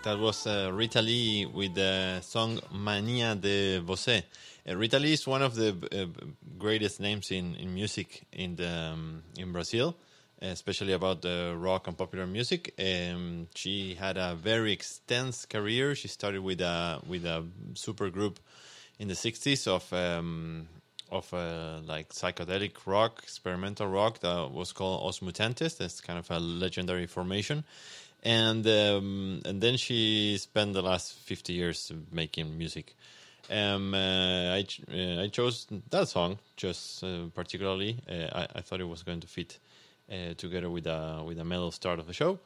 That was Rita Lee with the song Mania de Você. Rita Lee is one of the greatest names in music in Brazil, especially about the rock and popular music. She had a very extensive career. She started with a super group in the 60s of like psychedelic rock, experimental rock that was called Os Mutantes. That's kind of a legendary formation. And then she spent the last 50 years making music. I chose that song just particularly. I thought it was going to fit together with a mellow start of the show.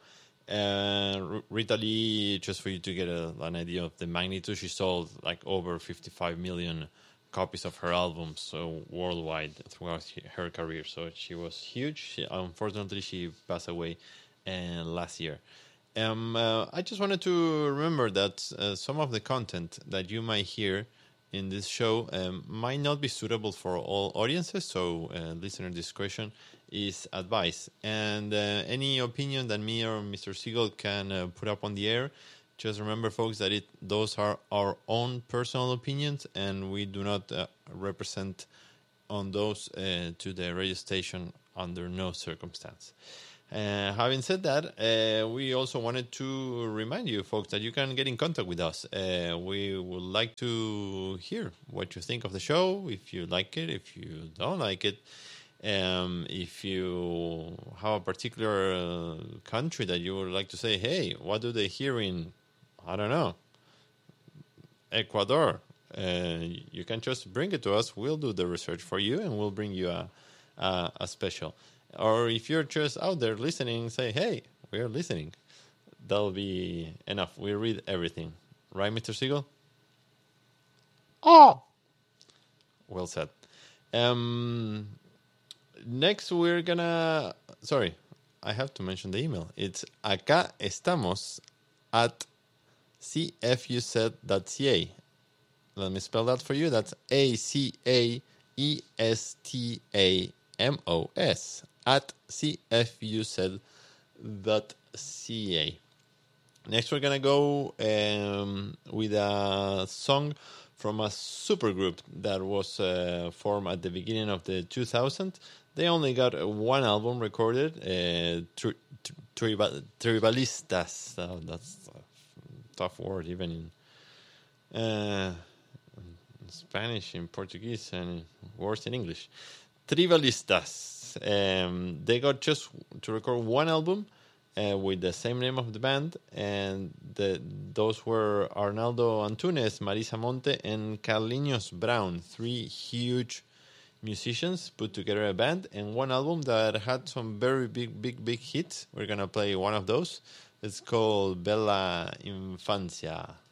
Rita Lee, just for you to get an idea of the magnitude, she sold like over 55 million copies of her albums, so worldwide throughout her career. So she was huge. Unfortunately, she passed away last year. I just wanted to remember that some of the content that you might hear in this show might not be suitable for all audiences, so listener discretion is advised. And any opinion that me or Mr. Siegel can put up on the air, just remember, folks, that those are our own personal opinions, and we do not represent on those to the radio station under no circumstance. Having said that, we also wanted to remind you, folks, that you can get in contact with us. We would like to hear what you think of the show, if you like it, if you don't like it, if you have a particular country that you would like to say, hey, what do they hear in, I don't know, Ecuador? You can just bring it to us. We'll do the research for you, and we'll bring you a special. Or if you're just out there listening, say, hey, we're listening. That'll be enough. We read everything. Right, Mr. Siegel? Oh! Well said. Next, we're gonna... Sorry, I have to mention the email. It's acá estamos at cfuz.ca. Let me spell that for you. That's ACAESTAMOS at cfuz.ca. Next, we're going to go with a song from a supergroup that was formed at the beginning of the 2000s. They only got one album recorded, Tribalistas. That's a tough word, even in Spanish, in Portuguese, and worse in English. Tribalistas. They got just to record one album with the same name of the band, and those were Arnaldo Antunes, Marisa Monte, and Carlinhos Brown, three huge musicians put together a band and one album that had some very big hits. We're gonna play one of those. It's called Bella Infancia.